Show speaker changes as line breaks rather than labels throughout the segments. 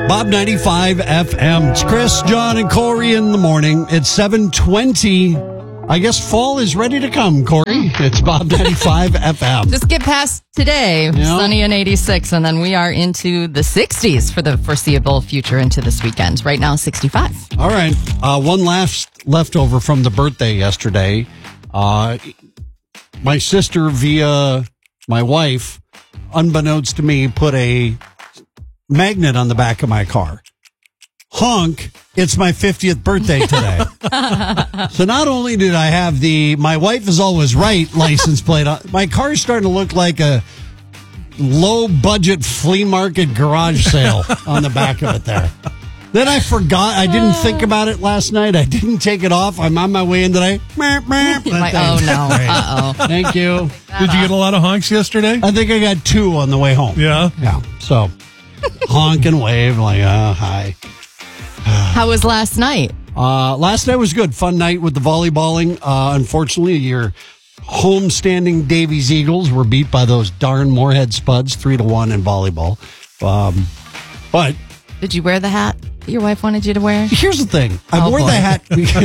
Bob 95 FM. It's Chris, John, and Corey in the morning. It's 7:20. I guess fall is ready to come, Corey. It's Bob 95 FM.
Just get past today, sunny and 86, and then we are into the 60s for the foreseeable future into this weekend. Right now, 65.
All right. One leftover from the birthday yesterday. My sister, via my wife, unbeknownst to me, put a magnet on the back of my car. Honk, it's my 50th birthday today. So not only did I have the "my wife is always right" license plate on, my car's starting to look like a low-budget flea market garage sale on the back of it there. Then I forgot. I didn't think about it last night. I didn't take it off. I'm on my way in today.
Oh, no. Uh-oh.
Thank you.
Did you get a lot of honks yesterday?
I think I got 2 on the way home.
Yeah?
Yeah. So, honk and wave like, hi.
How was last night?
Last night was good. Fun night with the volleyballing. Unfortunately, your homestanding Davies Eagles were beat by those darn Moorhead Spuds 3-1 in volleyball. But
did you wear the hat that your wife wanted you to wear?
Here's the thing. I wore the hat.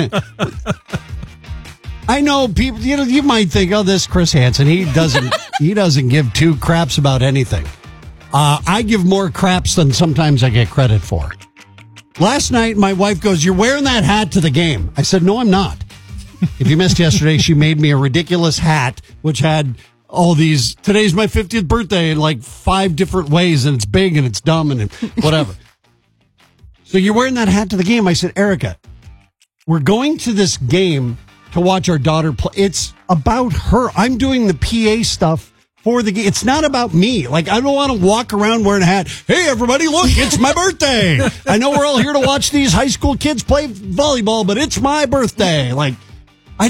I know people, you might think, oh, this Chris Hansen, he doesn't give 2 craps about anything. I give more craps than sometimes I get credit for. Last night, my wife goes, "You're wearing that hat to the game." I said, "No, I'm not." If you missed yesterday, she made me a ridiculous hat, which had all these, "Today's my 50th birthday," in like 5 different ways, and it's big and it's dumb and whatever. So you're wearing that hat to the game. I said, "Erica, we're going to this game to watch our daughter play. It's about her. I'm doing the PA stuff for the game. It's not about me. Like, I don't want to walk around wearing a hat. Hey, everybody, look, it's my birthday. I know we're all here to watch these high school kids play volleyball, but it's my birthday." Like, I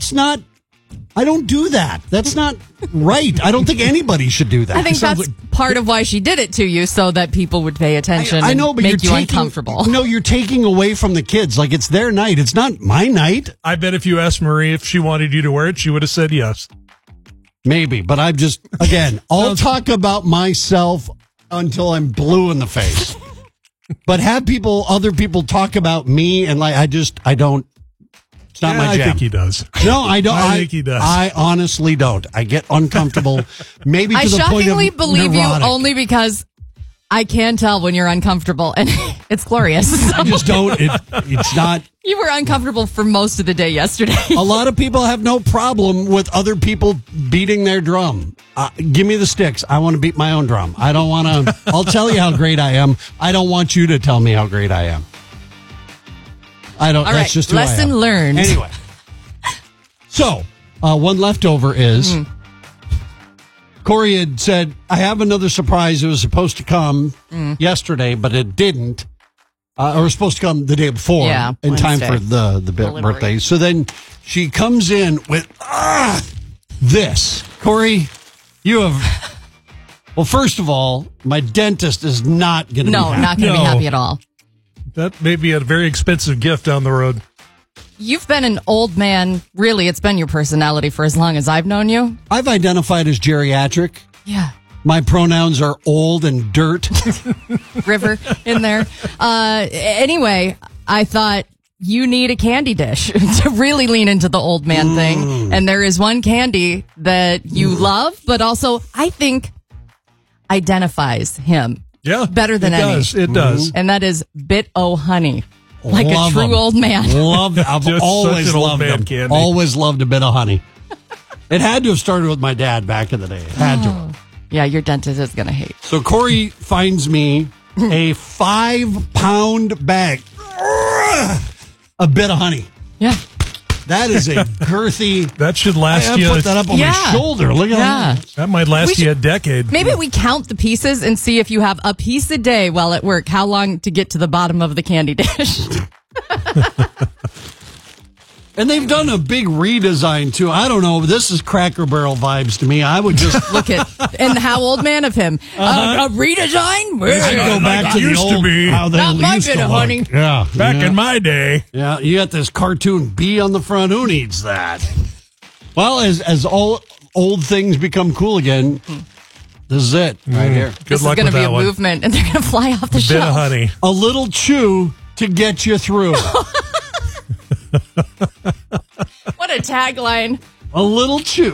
don't do that. That's not right. I don't think anybody should do that.
I think that's part of why she did it to you, so that people would pay attention.
I know, but
make you uncomfortable.
No, you're taking away from the kids. Like, it's their night. It's not my night.
I bet if you asked Marie if she wanted you to wear it, she would have said yes.
Maybe, but I'm just, again, I'll talk about myself until I'm blue in the face. But have other people talk about me, and like, I don't. It's not my jam.
I think he does.
No, I don't.
I think he does.
I honestly don't. I get uncomfortable. Maybe to the point of
I shockingly believe
neurotic.
you only because I can tell when you're uncomfortable, and it's glorious.
I just don't. It's not.
You were uncomfortable for most of the day yesterday.
A lot of people have no problem with other people beating their drum. Give me the sticks. I want to beat my own drum. I don't want to. I'll tell you how great I am. I don't want you to tell me how great I am. I don't.
All
That's
right,
just who
lesson
I am.
learned.
Anyway, so one leftover is Corey had said, "I have another surprise. It was supposed to come yesterday, but it didn't. Or it was supposed to come the day before, in
Wednesday.
time for the birthday." So then she comes in with this. Corey, you have. Well, first of all, my dentist is not going to be happy.
Not going to be happy at all.
That may be a very expensive gift down the road.
You've been an old man. Really, it's been your personality for as long as I've known you.
I've identified as geriatric.
Yeah.
My pronouns are old and dirt.
River in there. Anyway, I thought you need a candy dish to really lean into the old man thing. And there is one candy that you love, but also I think identifies him.
Yeah,
better than any.
It does.
And that is Bit-O-Honey. Like
Love
a true
'em.
old man.
Love them. I've
Just
always
such an old
loved
man
them.
candy.
Always loved a bit of honey. It had to have started with my dad back in the day. It had to have.
Yeah, your dentist is going to hate.
So Corey finds me a 5-pound bag. A bit of honey.
Yeah.
That is a girthy.
That should last
I
you.
put that up on my shoulder. Look at that.
That might last you a decade.
Maybe we count the pieces and see if you have a piece a day while at work, how long to get to the bottom of the candy dish.
And they've done a big redesign, too. I don't know. This is Cracker Barrel vibes to me. I would just...
Look at... And how old man of him. A redesign?
I'd go back to the
used to
old...
be.
How they
Not my
used
bit
to
of
look.
honey.
Yeah.
Back in my day.
Yeah, you got this cartoon bee on the front. Who needs that? Well, as all old things become cool again, This is it right here.
Good
This is
luck
going to
with
be
that
a
one.
movement, and they're going to fly off the
Bit
shelf.
of honey.
A little chew to get you through.
What a tagline.
A little chew.